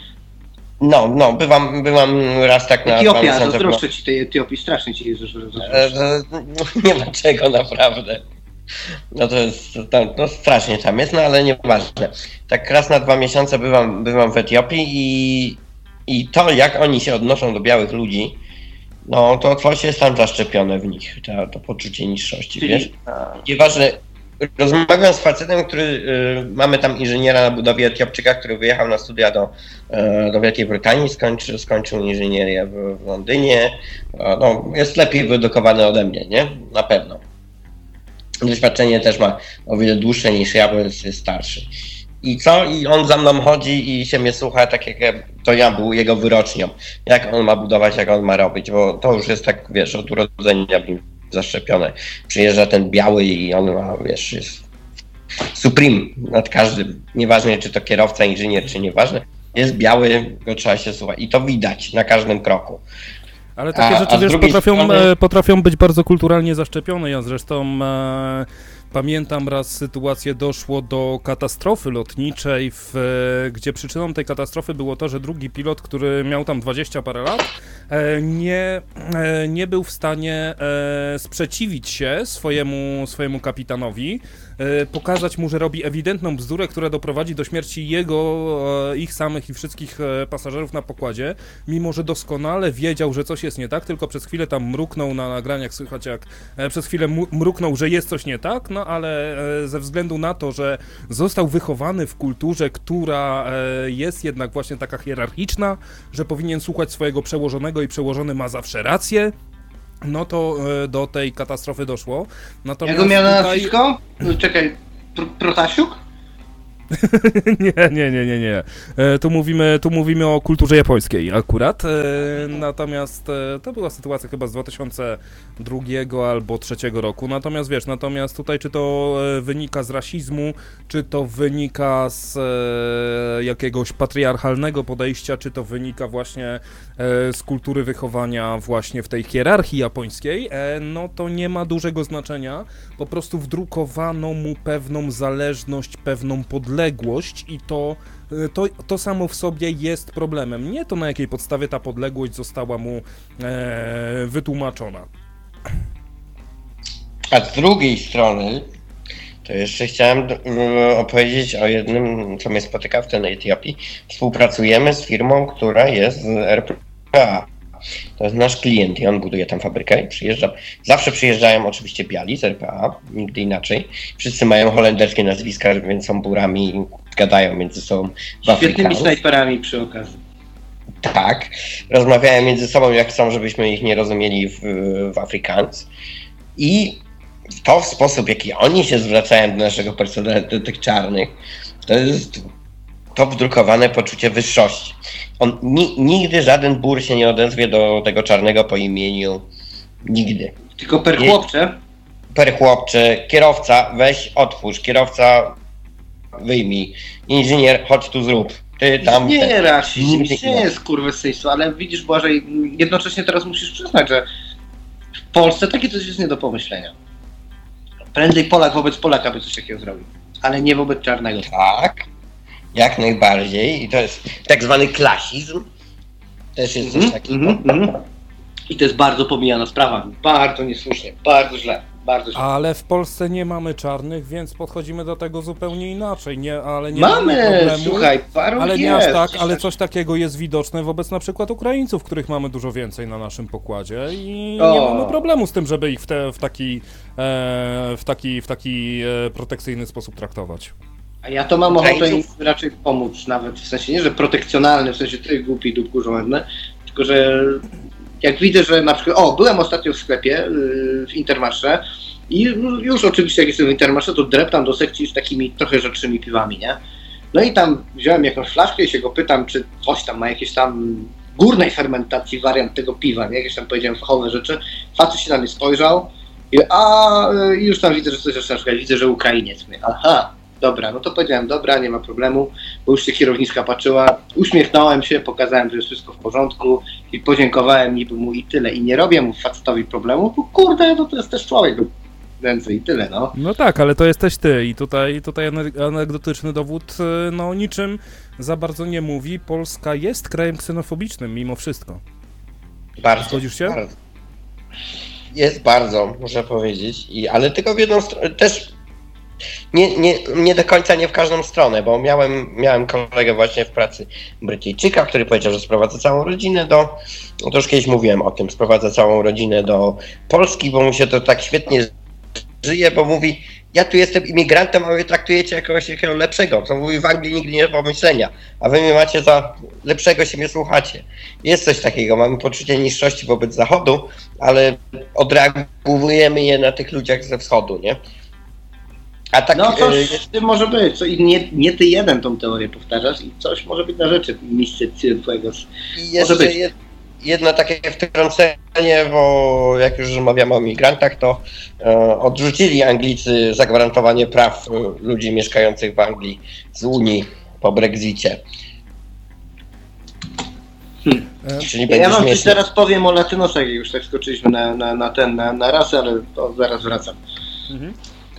No, no, bywam, bywam raz tak na dwa Etiopia, miesiące. zazdroszczę ci tej Etiopii, strasznie ci jest, że E, zazdroszczę. e, Nie ma czego naprawdę. No to jest, to, no strasznie tam jest, no ale nieważne. Tak raz na dwa miesiące bywam, bywam w Etiopii i, i to, jak oni się odnoszą do białych ludzi, no to coś jest tam zaszczepione w nich, to, to poczucie niższości, Czyli, wiesz? a, Nieważne, rozmawiam z facetem, który, y, mamy tam inżyniera na budowie Etiopczyka, który wyjechał na studia do, y, do Wielkiej Brytanii, skończy, skończył inżynierię w, w Londynie, y, no, jest lepiej wyedukowany ode mnie, nie? Na pewno. Doświadczenie też ma o wiele dłuższe niż ja, bo jest, jest starszy. I co? I on za mną chodzi i się mnie słucha, tak jak ja, to ja był jego wyrocznią. Jak on ma budować, jak on ma robić, bo to już jest tak, wiesz, od urodzenia w nim zaszczepione. Przyjeżdża ten biały i on ma, wiesz, jest supreme nad każdym. Nieważne, czy to kierowca, inżynier, czy nieważne. Jest biały, go trzeba się słuchać. I to widać na każdym kroku. Ale takie A- rzeczy, a z wiesz, drugiej potrafią, strony- e, potrafią być bardzo kulturalnie zaszczepione. Ja zresztą e, pamiętam raz sytuację, doszło do katastrofy lotniczej, w, e, gdzie przyczyną tej katastrofy było to, że drugi pilot, który miał tam dwadzieścia parę lat, e, nie, e, nie był w stanie e, sprzeciwić się swojemu, swojemu kapitanowi, e, pokazać mu, że robi ewidentną bzdurę, która doprowadzi do śmierci jego, e, ich samych i wszystkich e, pasażerów na pokładzie, mimo że doskonale wiedział, że coś jest nie tak, tylko przez chwilę tam mruknął na nagraniach, słychać jak e, przez chwilę mu- mruknął, że jest coś nie tak, no ale e, ze względu na to, że został wychowany w kulturze, która e, jest jednak właśnie taka hierarchiczna, że powinien słuchać swojego przełożonego i przełożony ma zawsze rację, no to e, do tej katastrofy doszło. jak Natomiast go miał na tutaj... nazwisko? No, czekaj, Pr- Protasiuk? nie, nie, nie, nie, nie. E, tu, mówimy, tu mówimy o kulturze japońskiej akurat. E, natomiast e, to była sytuacja chyba z dwa tysiące drugiego albo trzeciego roku. Natomiast wiesz, natomiast tutaj czy to e, wynika z rasizmu, czy to wynika z e, jakiegoś patriarchalnego podejścia, czy to wynika właśnie e, z kultury wychowania właśnie w tej hierarchii japońskiej, e, no to nie ma dużego znaczenia. Po prostu wdrukowano mu pewną zależność, pewną podległość i to, to, to samo w sobie jest problemem. Nie to, na jakiej podstawie ta podległość została mu e, wytłumaczona. A z drugiej strony, to jeszcze chciałem e, opowiedzieć o jednym, co mnie spotyka w tej Etiopii. Współpracujemy z firmą, która jest z R P A. To jest nasz klient i on buduje tam fabrykę i przyjeżdża. Zawsze przyjeżdżają oczywiście biali z R P A, nigdy inaczej. Wszyscy mają holenderskie nazwiska, więc są burami i gadają między sobą w Świetnymi Afrykanów. snajperami przy okazji. Tak, rozmawiają między sobą, jak chcą, żebyśmy ich nie rozumieli w, w Afrikaans. I to w sposób, jaki oni się zwracają do naszego personelu, do tych czarnych, to jest to wdrukowane poczucie wyższości. On ni, nigdy żaden bur się nie odezwie do tego czarnego po imieniu. Nigdy. Tylko per chłopcze. Per chłopcze, kierowca, weź otwórz, kierowca wyjmij, inżynier, chodź tu zrób. Ty tam... Nie ten, rasizm, nigdy nie jest kurwysyństwo, ale widzisz, Błażej, jednocześnie teraz musisz przyznać, że w Polsce takie coś jest nie do pomyślenia. Prędzej Polak wobec Polaka by coś takiego zrobił, ale nie wobec czarnego. Tak, jak najbardziej. I to jest tak zwany klasizm. Też jest coś takiego. Mm, mm, mm. I to jest bardzo pomijana sprawa. Bardzo niesłusznie, bardzo źle. Bardzo źle. Ale w Polsce nie mamy czarnych, więc podchodzimy do tego zupełnie inaczej. Nie, ale nie mamy, mamy problemu, słuchaj, paru ale nie jest. aż tak, ale coś takiego jest widoczne wobec na przykład Ukraińców, których mamy dużo więcej na naszym pokładzie i O. nie mamy problemu z tym, żeby ich w, te, w taki, e, w taki, w taki e, protekcyjny sposób traktować. A ja to mam ochotę im Ukraińców? raczej pomóc, nawet w sensie nie, że protekcjonalny, w sensie ty głupi dupku żołędny, tylko że jak widzę, że na przykład, o, byłem ostatnio w sklepie yy, w Intermarché i już oczywiście jak jestem w Intermarché, to dreptam do sekcji z takimi trochę rzadszymi piwami, nie? No i tam wziąłem jakąś flaszkę i się go pytam, czy coś tam ma jakieś tam górnej fermentacji wariant tego piwa, nie? Jakieś tam powiedziałem fachowe rzeczy. Facet się na mnie spojrzał i a yy, już tam widzę, że coś zaczyna szukać, widzę, że Ukrainiec. Mówię, aha. Dobra, no to powiedziałem, dobra, nie ma problemu, bo już się kierowniczka patrzyła, uśmiechnąłem się, pokazałem, że jest wszystko w porządku i podziękowałem niby mu i tyle. I nie robię mu facetowi problemu, bo kurde, no to jest też człowiek więcej i tyle, no. No tak, ale to jesteś ty i tutaj, tutaj anegdotyczny dowód no niczym za bardzo nie mówi. Polska jest krajem ksenofobicznym mimo wszystko. Bardzo. Zgodzisz się? Bardzo. Jest bardzo, muszę powiedzieć, I, ale tylko w jedną stronę, też nie, nie, nie do końca nie w każdą stronę, bo miałem, miałem kolegę właśnie w pracy Brytyjczyka, który powiedział, że sprowadza całą rodzinę do, no to już kiedyś mówiłem o tym, sprowadza całą rodzinę do Polski, bo mu się to tak świetnie żyje, bo mówi, ja tu jestem imigrantem, a wy traktujecie jakoś jakiego lepszego, co mówi w Anglii nigdy nie do pomyślenia, a wy mnie macie za lepszego, się mnie słuchacie. Jest coś takiego, mamy poczucie niższości wobec Zachodu, ale odreagowujemy je na tych ludziach ze Wschodu, nie? A tak, no coś y- w tym może być, co, i nie, nie ty jeden tą teorię powtarzasz i coś może być na rzeczy, mistrze twojego. I jeszcze jed, jedno takie wtrącenie, bo jak już rozmawiamy o migrantach, to e, odrzucili Anglicy zagwarantowanie praw e, ludzi mieszkających w Anglii z Unii po Brexicie. Hmm. Czyli Ja będzie wam coś śmiesznie. teraz powiem o Latynosach, jak już tak skoczyliśmy na, na, na ten, na, na rasę, ale to zaraz wracam. Mhm.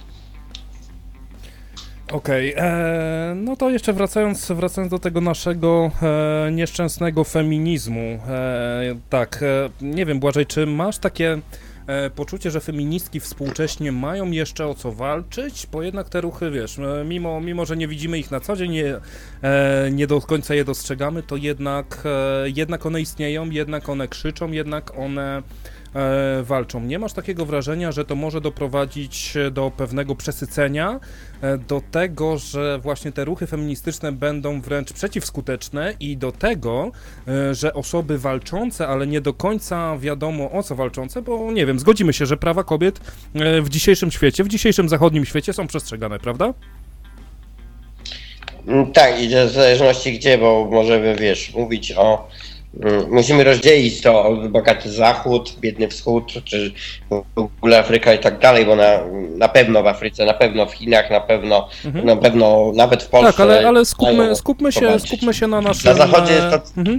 Okej, okay, no to jeszcze wracając, wracając do tego naszego e, nieszczęsnego feminizmu, e, tak, e, nie wiem Błażej, czy masz takie e, poczucie, że feministki współcześnie mają jeszcze o co walczyć, bo jednak te ruchy, wiesz, e, mimo, mimo że nie widzimy ich na co dzień, nie, e, nie do końca je dostrzegamy, to jednak, e, jednak one istnieją, jednak one krzyczą, jednak one E, walczą. Nie masz takiego wrażenia, że to może doprowadzić do pewnego przesycenia, e, do tego, że właśnie te ruchy feministyczne będą wręcz przeciwskuteczne i do tego, e, że osoby walczące, ale nie do końca wiadomo o co walczące, bo nie wiem, zgodzimy się, że prawa kobiet e, w dzisiejszym świecie, w dzisiejszym zachodnim świecie są przestrzegane, prawda? Tak, i w zależności gdzie, bo możemy, wiesz, mówić o... Musimy rozdzielić to o bogaty Zachód, biedny Wschód, czy w ogóle Afryka i tak dalej, bo na, na pewno w Afryce, na pewno w Chinach, na pewno, mhm. na pewno nawet w Polsce. Tak, ale, ale skupmy, skupmy, się, skupmy się na naszym... Na Zachodzie jest to... Mhm.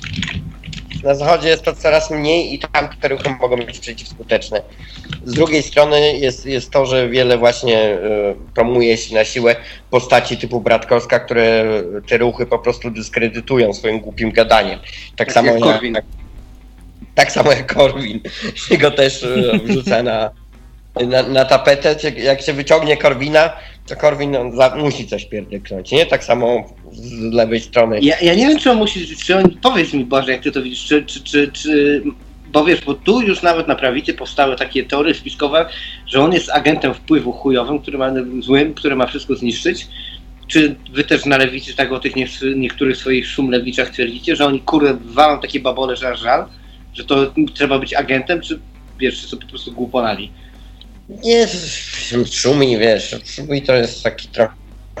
Na Zachodzie jest to coraz mniej i tam te ruchy mogą być przeciwskuteczne. Z drugiej strony jest, jest to, że wiele właśnie y, promuje się na siłę postaci typu Bratkowska, które te ruchy po prostu dyskredytują swoim głupim gadaniem. Tak, tak samo jak Korwin. Jak, tak samo jak Korwin. Się go też y, wrzuca na, na, na tapetę. Jak się wyciągnie Korwina, to Korwin on za, musi coś pierdyknąć, nie? Tak samo z lewej strony. Ja, ja nie wiem, czy on musi, czy on, powiedz mi Boże, jak ty to widzisz, czy, czy, czy, czy, bo wiesz, bo tu już nawet na prawicy powstały takie teorie spiskowe, że on jest agentem wpływu chujowym, który ma, złym, który ma wszystko zniszczyć. Czy wy też na lewicy tak o tych nie, niektórych swoich szumlewiczach twierdzicie, że oni kurde walą takie babole, że aż żal, że to trzeba być agentem, czy wiesz, czy są po prostu głuponali? Nie, szumi, wiesz, szumi to jest taki trochę...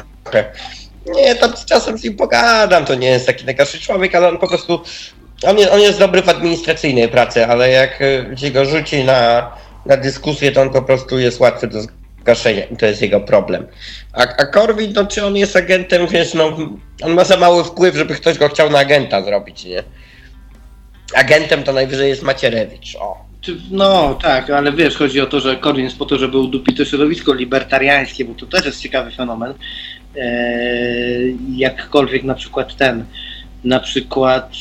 Nie, tam z czasem z nim pogadam, to nie jest taki najgorszy człowiek, ale on po prostu... On jest, on jest dobry w administracyjnej pracy, ale jak się go rzuci na, na dyskusję, to on po prostu jest łatwy do zgaszenia i to jest jego problem. A, a Korwin, no czy on jest agentem, wiesz, no on ma za mały wpływ, żeby ktoś go chciał na agenta zrobić, nie? Agentem to najwyżej jest Macierewicz, o. No tak, ale wiesz, chodzi o to, że Korwin jest po to, żeby udupić to środowisko libertariańskie, bo to też jest ciekawy fenomen. Eee, jakkolwiek na przykład ten, na przykład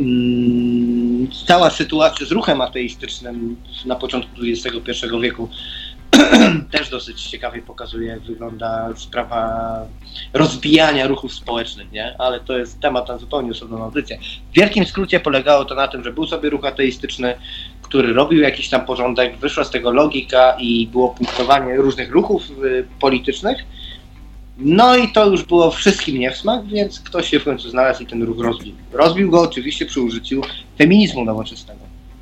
mm, cała sytuacja z ruchem ateistycznym na początku dwudziestego pierwszego wieku też dosyć ciekawie pokazuje, jak wygląda sprawa rozbijania ruchów społecznych, nie? Ale to jest temat na zupełnie osobną audycję. W wielkim skrócie polegało to na tym, że był sobie ruch ateistyczny, który robił jakiś tam porządek, wyszła z tego logika i było punktowanie różnych ruchów y, politycznych. No i to już było wszystkim nie w smak, więc ktoś się w końcu znalazł i ten ruch rozbił. Rozbił go oczywiście przy użyciu feminizmu nowoczesnego.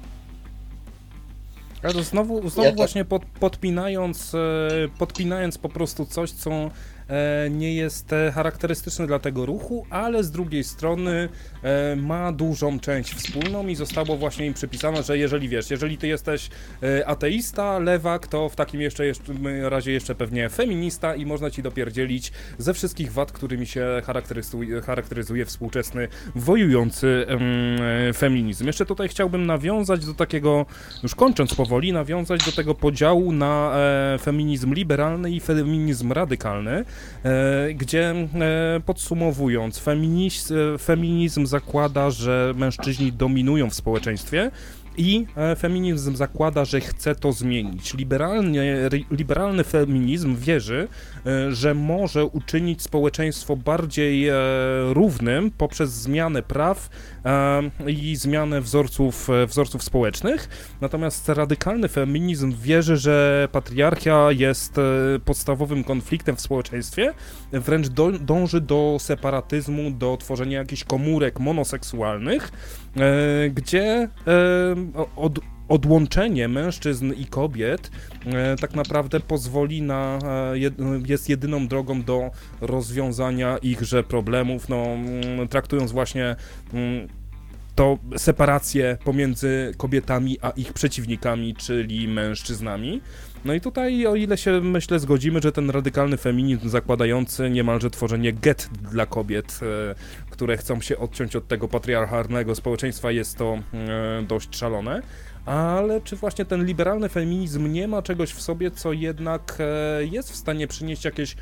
Ale to znowu, znowu ja właśnie pod, podpinając, podpinając po prostu coś, co nie jest charakterystyczne dla tego ruchu, ale z drugiej strony ma dużą część wspólną i zostało właśnie im przypisane, że jeżeli wiesz, jeżeli ty jesteś ateista, lewak, to w takim jeszcze, jeszcze razie jeszcze pewnie feminista i można ci dopierdzielić ze wszystkich wad, którymi się charakteryzuje, charakteryzuje współczesny wojujący um, feminizm. Jeszcze tutaj chciałbym nawiązać do takiego, już kończąc powoli, nawiązać do tego podziału na e, feminizm liberalny i feminizm radykalny, E, gdzie e, podsumowując, feminizm, e, feminizm zakłada, że mężczyźni dominują w społeczeństwie i e, feminizm zakłada, że chce to zmienić. Liberalnie, liberalny feminizm wierzy, e, że może uczynić społeczeństwo bardziej e, równym poprzez zmianę praw e, i zmianę wzorców, e, wzorców społecznych. Natomiast radykalny feminizm wierzy, że patriarchia jest e, podstawowym konfliktem w społeczeństwie, wręcz do, dąży do separatyzmu, do tworzenia jakichś komórek monoseksualnych, e, gdzie e, Od, odłączenie mężczyzn i kobiet e, tak naprawdę pozwoli na, e, jed, jest jedyną drogą do rozwiązania ichże problemów, no, m, traktując właśnie m, to separację pomiędzy kobietami a ich przeciwnikami, czyli mężczyznami. No i tutaj, o ile się, myślę, zgodzimy, że ten radykalny feminizm zakładający niemalże tworzenie get dla kobiet, e, które chcą się odciąć od tego patriarchalnego społeczeństwa, jest to e, dość szalone. Ale czy właśnie ten liberalny feminizm nie ma czegoś w sobie, co jednak e, jest w stanie przynieść jakieś e,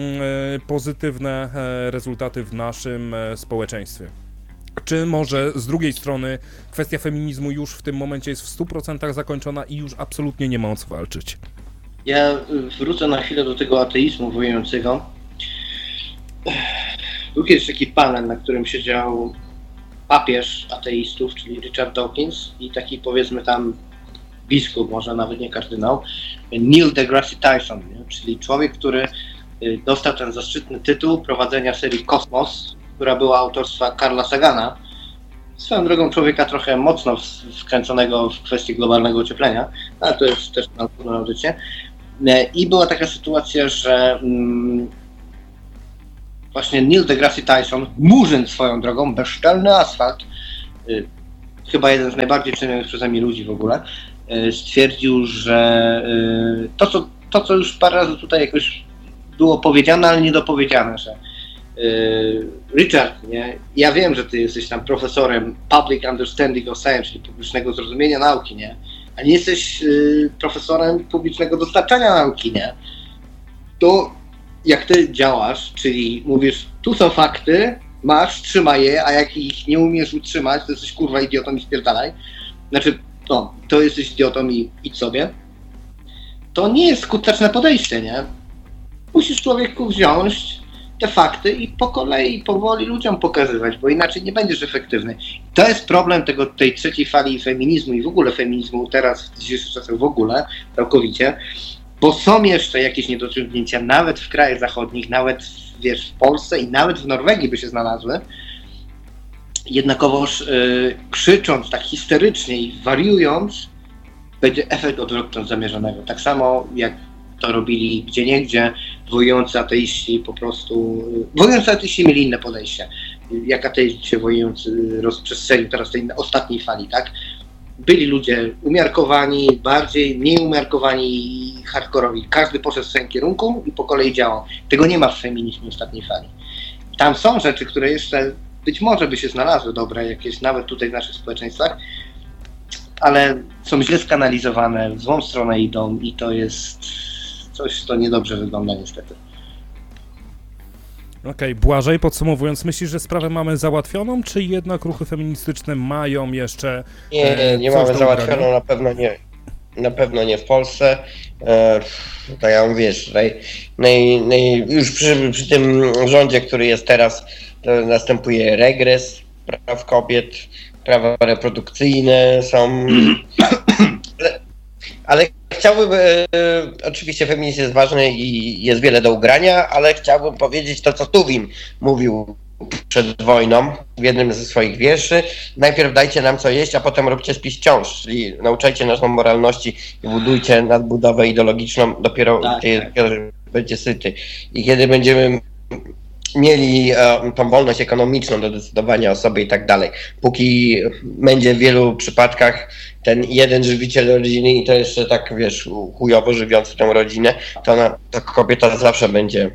pozytywne e, rezultaty w naszym e, społeczeństwie? Czy może z drugiej strony kwestia feminizmu już w tym momencie jest w stu procentach zakończona i już absolutnie nie ma o co walczyć? Ja wrócę na chwilę do tego ateizmu wojującego. Był kiedyś taki panel, na którym siedział papież ateistów, czyli Richard Dawkins i taki powiedzmy tam biskup, może nawet nie kardynał, Neil deGrasse Tyson, nie? Czyli człowiek, który dostał ten zaszczytny tytuł prowadzenia serii Kosmos, która była autorstwa Carla Sagana. Swoją drogą człowieka trochę mocno wkręconego w kwestię globalnego ocieplenia, ale to jest też na pewno audycję. I była taka sytuacja, że właśnie Neil deGrasse Tyson, murzyn swoją drogą, bezczelny asfalt, y, chyba jeden z najbardziej cenionych przeze mnie ludzi w ogóle, y, stwierdził, że y, to, co, to, co już parę razy tutaj jakoś było powiedziane, ale niedopowiedziane, że y, Richard, nie, ja wiem, że ty jesteś tam profesorem Public Understanding of Science, czyli publicznego zrozumienia nauki, nie? A nie jesteś y, profesorem publicznego dostarczania nauki, nie? To jak ty działasz, czyli mówisz, tu są fakty, masz, trzymaj je, a jak ich nie umiesz utrzymać, to jesteś kurwa idiotą i spierdalaj. Znaczy, no, to jesteś idiotą i idź sobie. To nie jest skuteczne podejście, nie? Musisz człowieku wziąć te fakty i po kolei, powoli ludziom pokazywać, bo inaczej nie będziesz efektywny. To jest problem tego, tej trzeciej fali feminizmu i w ogóle feminizmu teraz, w dzisiejszych czasach w ogóle, całkowicie, bo są jeszcze jakieś niedociągnięcia, nawet w krajach zachodnich, nawet wiesz, w Polsce i nawet w Norwegii by się znalazły. Jednakowoż yy, krzycząc tak histerycznie i wariując, będzie efekt odwrotny od zamierzonego. Tak samo jak to robili gdzieniegdzie wojujący ateiści po prostu... Wojujący ateiści mieli inne podejście. Jak ateiści się wojujący rozprzestrzenił teraz w tej ostatniej fali, tak? Byli ludzie umiarkowani, bardziej, mniej umiarkowani i hardkorowi. Każdy poszedł w swoim kierunku i po kolei działał. Tego nie ma w feminizmie ostatniej fali. Tam są rzeczy, które jeszcze być może by się znalazły dobre, jakieś nawet tutaj w naszych społeczeństwach, ale są źle skanalizowane, w złą stronę idą i to jest coś, co niedobrze wygląda niestety. Okej, okay, Błażej, podsumowując, myślisz, że sprawę mamy załatwioną, czy jednak ruchy feministyczne mają jeszcze... Nie, nie, nie mamy załatwioną, na pewno nie. Na pewno nie w Polsce. E, tak jak wiesz, naj, naj, naj, już przy, przy tym rządzie, który jest teraz, to następuje regres praw kobiet, prawa reprodukcyjne są... ale, ale chciałbym, e, oczywiście feminizm jest ważny i jest wiele do ugrania, ale chciałbym powiedzieć to, co Tuwim mówił przed wojną w jednym ze swoich wierszy. Najpierw dajcie nam co jeść, a potem róbcie spis ciąż, czyli nauczajcie nas moralności i budujcie nadbudowę ideologiczną, dopiero tak, kiedy tak. będzie syty. I kiedy będziemy mieli e, tą wolność ekonomiczną do decydowania o sobie i tak dalej, póki będzie w wielu przypadkach ten jeden żywiciel rodziny i to jeszcze tak, wiesz, chujowo żywiący tą rodzinę, to, ona, to kobieta zawsze będzie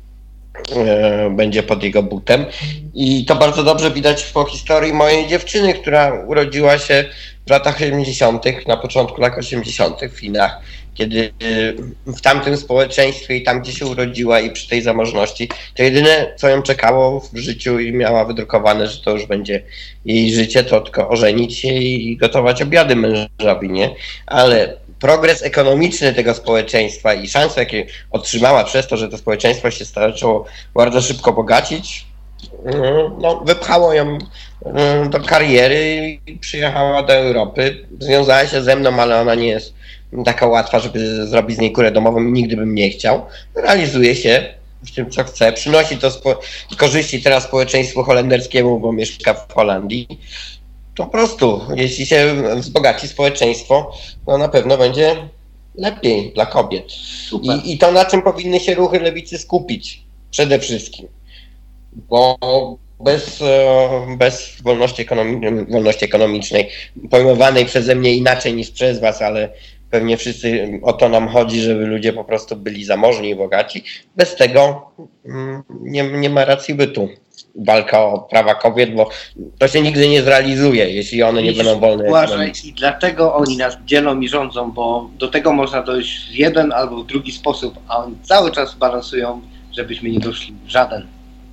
e, będzie pod jego butem. I to bardzo dobrze widać po historii mojej dziewczyny, która urodziła się w latach siedemdziesiątych, na początku lat osiemdziesiątych w Chinach, kiedy w tamtym społeczeństwie i tam, gdzie się urodziła i przy tej zamożności, to jedyne, co ją czekało w życiu i miała wydrukowane, że to już będzie jej życie, to tylko ożenić się i gotować obiady mężowi, nie? Ale progres ekonomiczny tego społeczeństwa i szanse, jakie otrzymała przez to, że to społeczeństwo się zaczęło bardzo szybko bogacić, no, wypchało ją do kariery i przyjechała do Europy. Związała się ze mną, ale ona nie jest taka łatwa, żeby zrobić z niej kurę domową, nigdy bym nie chciał. Realizuje się w tym, co chce. Przynosi to spo- korzyści teraz społeczeństwu holenderskiemu, bo mieszka w Holandii. To po prostu, jeśli się wzbogaci społeczeństwo, no na pewno będzie lepiej dla kobiet. I, I to, na czym powinny się ruchy lewicy skupić przede wszystkim. Bo bez, bez wolności, ekonomi- wolności ekonomicznej, pojmowanej przeze mnie inaczej niż przez was, ale pewnie wszyscy o to nam chodzi, żeby ludzie po prostu byli zamożni i bogaci. Bez tego nie, nie ma racji bytu. Walka o prawa kobiet, bo to się nigdy nie zrealizuje, jeśli one nie będą wolne. Uważaj, i dlatego oni nas dzielą i rządzą, bo do tego można dojść w jeden albo w drugi sposób, a oni cały czas balansują, żebyśmy nie doszli w żaden.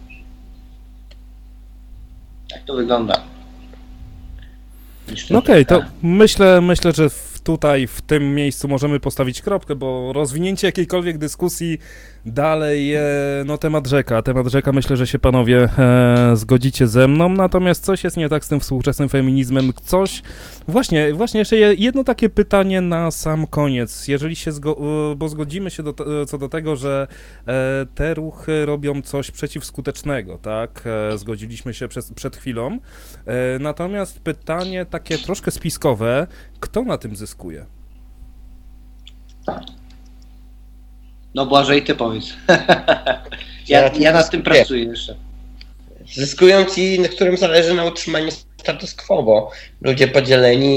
Tak to wygląda. No okej, okay, to myślę, myślę, że w, tutaj w tym miejscu możemy postawić kropkę, bo rozwinięcie jakiejkolwiek dyskusji dalej, e, no temat rzeka, temat rzeka, myślę, że się panowie e, zgodzicie ze mną, natomiast coś jest nie tak z tym współczesnym feminizmem, coś, właśnie, właśnie jeszcze jedno takie pytanie na sam koniec, jeżeli się, zgo- bo zgodzimy się do, co do tego, że e, te ruchy robią coś przeciwskutecznego, tak, e, zgodziliśmy się przez, przed chwilą, e, natomiast pytanie takie troszkę spiskowe, kto na tym zyskuje? No Błażej, ty powiedz. Ja, ja nad tym pracuję jeszcze. Zyskują ci, którym zależy na utrzymaniu status quo, bo ludzie podzieleni